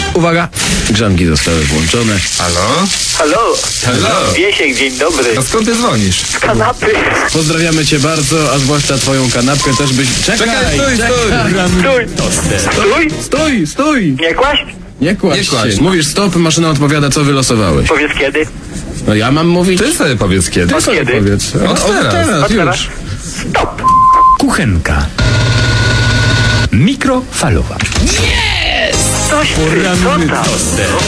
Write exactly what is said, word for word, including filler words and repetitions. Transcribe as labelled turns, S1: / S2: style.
S1: Uwaga, grzanki zostały włączone.
S2: Halo?
S3: Halo?
S2: Halo?
S3: Wiesiek, dzień dobry.
S2: A skąd ty dzwonisz?
S3: Z kanapy.
S1: Pozdrawiamy cię bardzo, a zwłaszcza twoją kanapkę też byś... Czekaj,
S2: Czekaj, stój, stój!
S3: Stój. Stój.
S1: Stój, stój!
S3: Nie kłaść?
S1: Nie kładź
S2: Nie kładź.
S1: się. Mówisz stop, maszyna odpowiada, co wylosowałeś.
S3: Powiedz kiedy.
S1: No ja mam mówić?
S2: Ty sobie powiedz kiedy.
S1: Ty sobie
S3: kiedy?
S1: powiedz.
S2: Od teraz.
S1: teraz,
S3: Od teraz.
S1: już.
S3: Stop.
S4: Kuchenka. Mikrofalowa.
S3: Coś ty, co tam?